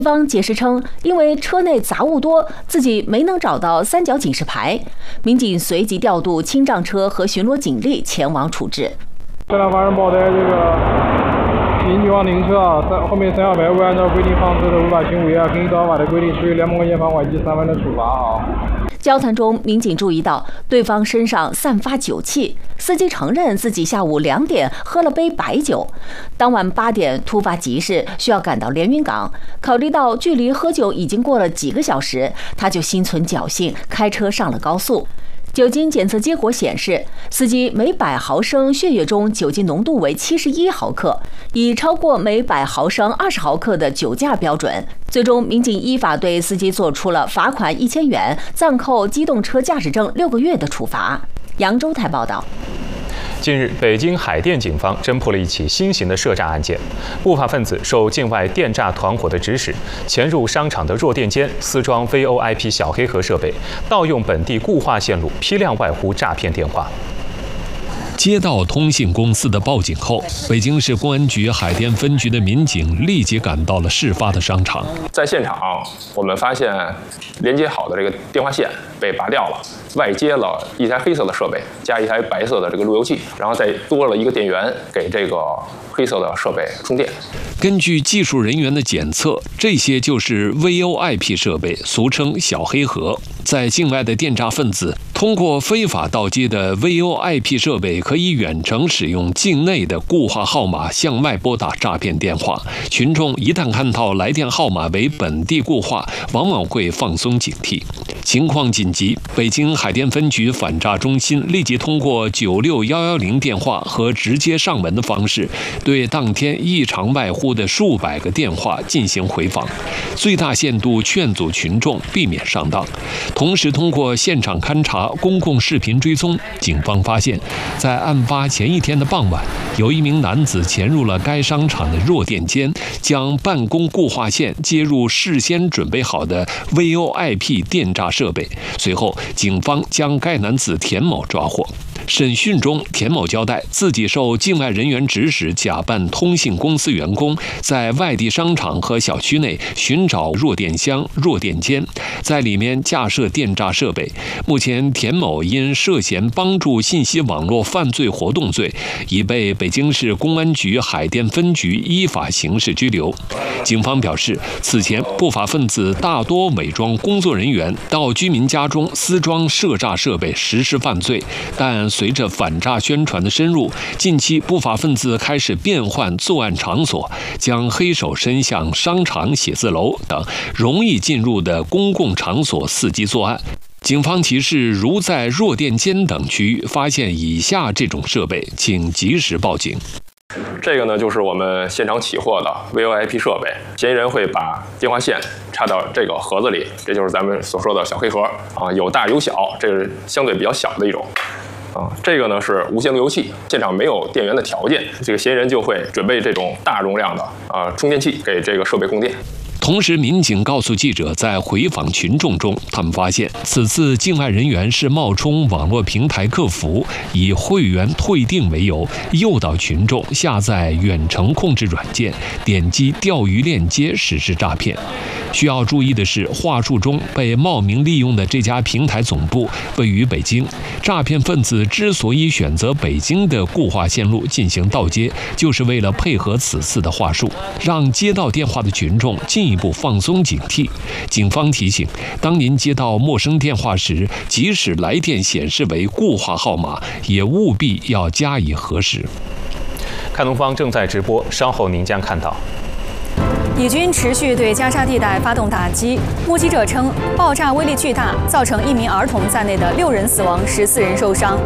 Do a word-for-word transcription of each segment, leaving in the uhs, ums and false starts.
方解释称，因为车内杂物多，自己没能找到三角警示牌。民警随即调度清障车和巡逻警力前往处置。 现场发生报的这个行女王停车啊，三后面三角牌未按照规定放置的违法行为啊，根据道路法的规定，处以两百块钱罚款及三分的处罚啊。 交谈中，民警注意到对方身上散发酒气，司机承认自己下午两点喝了杯白酒，当晚八点突发急事需要赶到连云港。考虑到距离喝酒已经过了几个小时，他就心存侥幸，开车上了高速。酒精检测结果显示，司机每百毫升血液中酒精浓度为七十一毫克，已超过每百毫升二十毫克的酒驾标准。最终，民警依法对司机作出了罚款一千元、暂扣机动车驾驶证六个月的处罚。扬州台报道。 近日，北京海淀警方侦破了一起新型的涉诈案件。不法分子受境外电诈团伙的指使，潜入商场的弱电间，私装 V O I P 小黑盒设备，盗用本地固话线路，批量外呼诈骗电话。 接到通信公司的报警后，北京市公安局海淀分局的民警立即赶到了事发的商场。 在现场，我们发现连接好的这个电话线被拔掉了，外接了一台黑色的设备，加一台白色的这个路由器，然后再多了一个电源给这个黑色的设备充电。 根据技术人员的检测，这些就是 V O I P 设备，俗称小黑盒。在境外的电诈分子通过非法盗接的 V O I P 设备，可以远程使用境内的固话号码向外拨打诈骗电话。群众一旦看到来电号码为本地固话，往往会放松警惕。情况紧急，北京海淀分局反诈中心立即通过九六一一零电话和直接上门的方式，对当天异常外呼的数百个电话进行回访，最大限度劝阻群众避免上当。同时，通过现场勘查、公共视频追踪，警方发现，在案发前一天的傍晚，有一名男子潜入了该商场的弱电间，将办公固话线接入事先准备好的 V O I P 电诈设备。随后，警方将该男子田某抓获。审讯中，田某交代自己受境外人员指使，假扮通信公司员工，在外地商场和小区内寻找弱电箱、弱电间，在里面架设电诈设备。目前，田某因涉嫌帮助信息网络犯罪活动罪，已被北京市公安局海淀分局依法刑事拘留。警方表示，此前不法分子大多伪装工作人员，到居民家中私装涉诈设备实施犯罪，但随着反诈宣传的深入，近期不法分子开始变换作案场所，将黑手伸向商场、写字楼等容易进入的公共场所伺机作案。警方提示，如在弱电间等区域发现以下这种设备，请及时报警。 这个呢，就是我们现场起获的 V O I P 设备。嫌疑人会把电话线插到这个盒子里，这就是咱们所说的小黑盒啊，有大有小，这是相对比较小的一种。啊，这个呢是无线路由器，现场没有电源的条件，这个嫌疑人就会准备这种大容量的啊充电器给这个设备供电。 同时，民警告诉记者，在回访群众中，他们发现此次境外人员是冒充网络平台客服，以会员退订为由，诱导群众下载远程控制软件，点击钓鱼链接实施诈骗。需要注意的是，话术中被冒名利用的这家平台总部位于北京。诈骗分子之所以选择北京的固话线路进行盗接，就是为了配合此次的话术，让接到电话的群众进一步放松警惕。警方提醒，当您接到陌生电话时，即使来电显示为固话号码，也务必要加以核实。 看东方正在直播，稍后您将看到。 以军持续对加沙地带发动打击，目击者称，爆炸威力巨大，造成一名儿童在内的六人死亡，十四人受伤。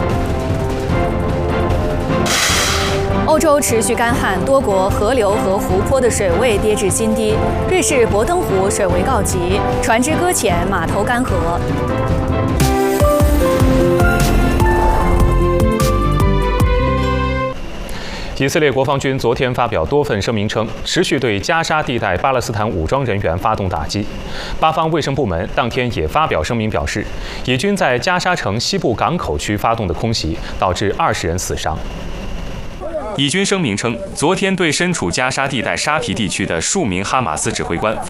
欧洲持续干旱，多国河流和湖泊的水位跌至新低。瑞士博登湖水位告急，船只搁浅，码头干涸。 以色列国防军昨天发表多份声明称，持续对加沙地带巴勒斯坦武装人员发动打击。巴方卫生部门当天也发表声明表示，以军在加沙城西部港口区发动的空袭，导致二十人死伤。以军声明称，昨天对身处加沙地带沙皮地区的数名哈马斯指挥官发